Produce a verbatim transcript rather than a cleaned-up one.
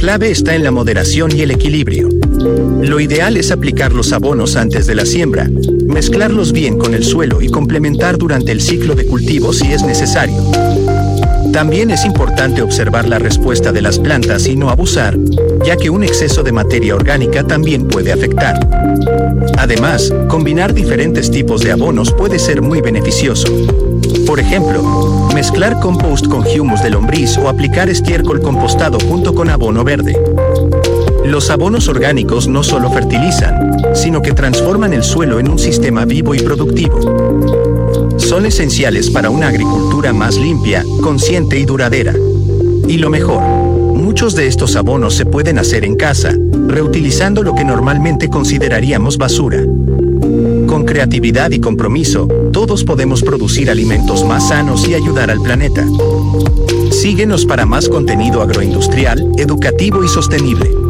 clave está en la moderación y el equilibrio. Lo ideal es aplicar los abonos antes de la siembra, mezclarlos bien con el suelo y complementar durante el ciclo de cultivo si es necesario. También es importante observar la respuesta de las plantas y no abusar, ya que un exceso de materia orgánica también puede afectar. Además, combinar diferentes tipos de abonos puede ser muy beneficioso. Por ejemplo, mezclar compost con humus de lombriz o aplicar estiércol compostado junto con abono verde. Los abonos orgánicos no solo fertilizan, sino que transforman el suelo en un sistema vivo y productivo. Son esenciales para una agricultura más limpia, consciente y duradera. Y lo mejor, muchos de estos abonos se pueden hacer en casa, reutilizando lo que normalmente consideraríamos basura. Con creatividad y compromiso, todos podemos producir alimentos más sanos y ayudar al planeta. Síguenos para más contenido agroindustrial, educativo y sostenible.